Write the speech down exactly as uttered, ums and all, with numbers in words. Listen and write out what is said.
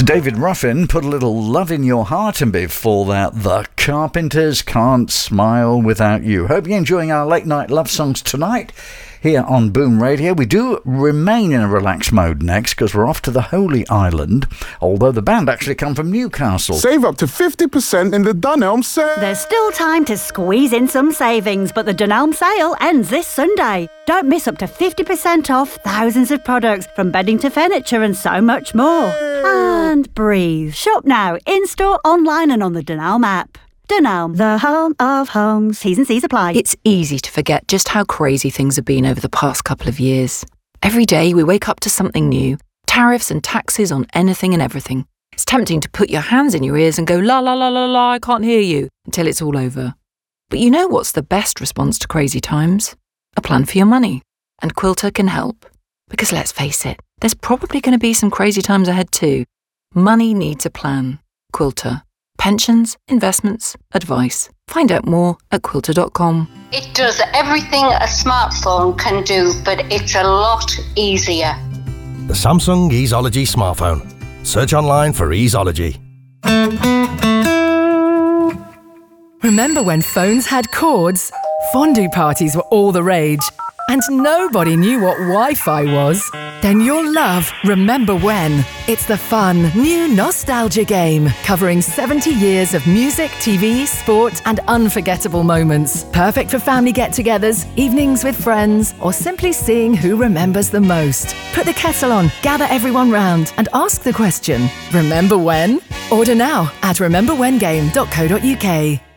David Ruffin, Put a Little Love in Your Heart, and before that, The Carpenters, Can't Smile Without You. Hope you're enjoying our late night love songs tonight here on Boom Radio. We do remain in a relaxed mode next because we're off to the Holy Island, although the band actually come from Newcastle. Save up to fifty percent in the Dunelm sale. There's still time to squeeze in some savings, but the Dunelm sale ends this Sunday. Don't miss up to fifty percent off thousands of products, from bedding to furniture and so much more. And breathe. Shop now, in-store, online and on the Dunelm app. Dunelm, the home of homes. T's and C's apply. It's easy to forget just how crazy things have been over the past couple of years. Every day we wake up to something new. Tariffs and taxes on anything and everything. It's tempting to put your hands in your ears and go, la la la la la, I can't hear you, until it's all over. But you know what's the best response to crazy times? A plan for your money. And Quilter can help. Because let's face it, there's probably going to be some crazy times ahead too. Money needs a plan. Quilter. Pensions, investments, advice. Find out more at quilter dot com. It does everything a smartphone can do, but it's a lot easier. The Samsung Easeology smartphone. Search online for Easeology. Remember when phones had cords? Fondue parties were all the rage. And nobody knew what Wi-Fi was. Then you'll love Remember When. It's the fun, new nostalgia game covering seventy years of music, T V, sport and unforgettable moments. Perfect for family get-togethers, evenings with friends, or simply seeing who remembers the most. Put the kettle on, gather everyone round and ask the question, remember when? Order now at remember when game dot co dot uk.